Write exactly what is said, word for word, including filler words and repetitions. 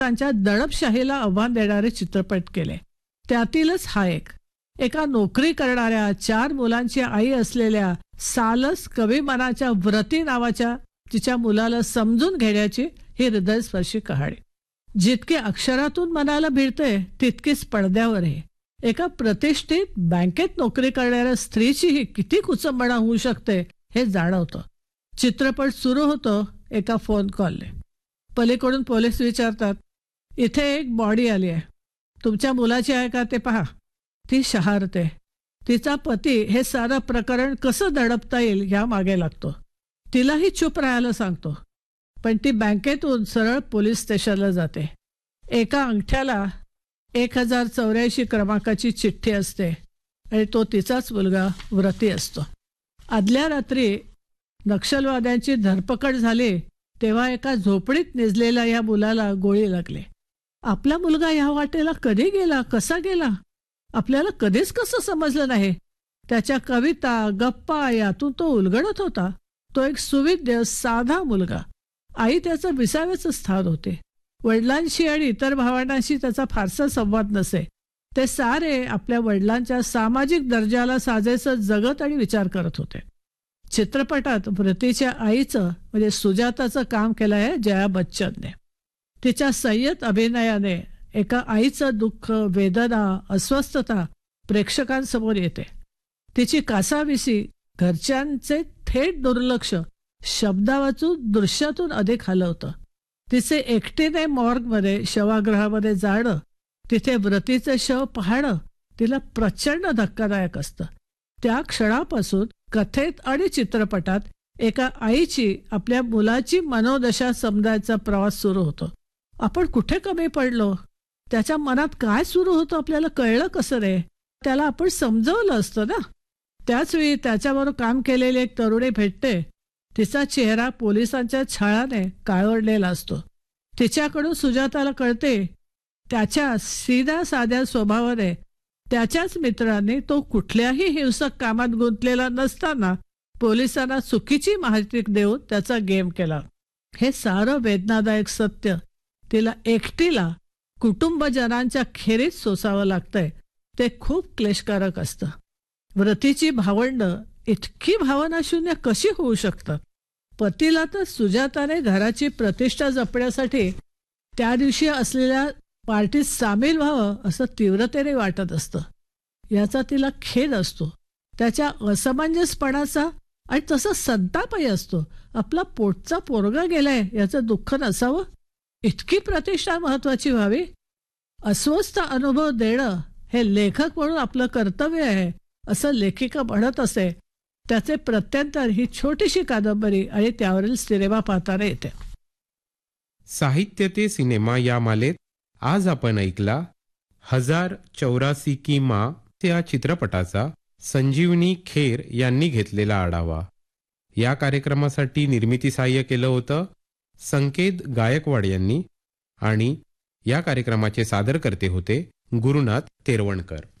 त्यांच्या दडपशाहीला आव्हान देणारे चित्रपट केले. त्यातीलच हा एक. एका नोकरी करणाऱ्या चार मुलांची आई असलेल्या सालस कविमनाच्या व्रती नावाच्या तिच्या मुलाला समजून घेण्याची ही हृदयस्पर्शी कहाणी. जितकी अक्षरातून मनाला भिडते तितकीच पडद्यावरही. एका प्रतिष्ठित बँकेत नोकरी करणाऱ्या स्त्रीचीही किती कुचंबणा होऊ शकते हे जाणवतं. चित्रपट सुरू होतो एका फोन कॉलने. पलीकडून पोलीस विचारतात, इथे एक बॉडी आली आहे, तुमच्या मुलाची आहे का ते पहा. ती शहारते. तिचा पती हे सारं प्रकरण कसं दडपता येईल या मागे लागतो. तिलाही चूप राहायला सांगतो, पण ती बँकेतून सरळ पोलीस स्टेशनला जाते. एका अंगठ्याला एक हजार चौऱ्याऐंशी क्रमांकाची चिठ्ठी असते आणि तो तिचाच मुलगा व्रती असतो. आदल्या रात्री नक्षलवाद्यांची धरपकड झाली तेव्हा एका झोपडीत निजलेल्या या मुलाला गोळी लागली. आपला मुलगा ह्या वाटेला कधी गेला, कसा गेला, आपल्याला कधीच कसं समजलं नाही. त्याच्या कविता गप्पा यातून तो उलगडत होता. तो एक सुविद्य साधा मुलगा. आई त्याचं विसाव्याचं स्थान होते. वडिलांशी आणि इतर भावंडांशी त्याचा फारसा संवाद नसे. ते सारे आपल्या वडिलांच्या सामाजिक दर्जाला साजेसं जगत आणि विचार करत होते. चित्रपटात व्रतीच्या आईचं म्हणजे सुजाताचं काम केलं आहे जया बच्चनने. तिच्या संयत अभिनयाने एका आईचं दुःख, वेदना, अस्वस्थता प्रेक्षकांसमोर येते. तिची कासाविसी, घरच्यांचे थेट दुर्लक्ष शब्दावाचून दृश्यातून अधिक हलवतं. तिचे एकटीने मॉर्गमध्ये शवागृहामध्ये जाणं, तिथे व्रतीचे शव पाहणं तिला प्रचंड धक्कादायक असतं. त्या क्षणापासून कथेत आणि चित्रपटात एका आईची आपल्या मुलाची मनोदशा समजायचा प्रवास सुरू होतो. आपण कुठे कमी पडलो, त्याच्या मनात काय सुरू होतं आपल्याला कळलं कसं रे, त्याला आपण समजवलं असतं ना. त्याचवेळी त्याच्याबरोबर काम केलेली एक तरुणी भेटते. तिचा चेहरा पोलिसांच्या छळाने काळवडलेला असतो. तिच्याकडून सुजाताला कळते त्याच्या सीध्या साध्या स्वभावाने त्याच्याच मित्रांनी तो कुठल्याही हिंसक कामात गुंतलेला नसताना पोलिसांना चुकीची माहिती देऊन त्याचा गेम केला. हे सारं वेदनादायक सत्य तिला एकटीला कुटुंबजनांच्या खेरीज सोसावं लागतंय. ते खूप क्लेशकारक असतं. व्रतीची भावंड इतकी भावनाशून्य कशी होऊ शकतात. पतीला तर सुजाताने घराची प्रतिष्ठा जपण्यासाठी त्या दिवशी असलेल्या पार्टीत सामील व्हावं असं तीव्रतेने वाटत असतं. याचा तिला खेद असतो, त्याच्या असमंजसपणाचा, आणि तसा संतापही असतो. आपला पोटचा पोरगा गेलाय याचं दुःख नसावं, इतकी प्रतिष्ठा महत्वाची व्हावी. अस्वस्थ अनुभव देणं हे लेखक म्हणून आपलं कर्तव्य आहे असं लेखिका म्हणत असे. त्याचे प्रत्यंतर ही छोटीशी कादंबरी आणि त्यावरील सिनेमा पाहताना येते. साहित्य ते सिनेमा या मालेत आज आपण ऐकला हजार चौरासी की माँ या चित्रपटाचा संजीवनी खेर यांनी घेतलेला आढावा. या कार्यक्रमासाठी निर्मिती सहाय्य केलं होतं संकेत गायकवाड यांनी आणि या कार्यक्रमाचे सादरकर्ते होते गुरुनाथ तेरवणकर.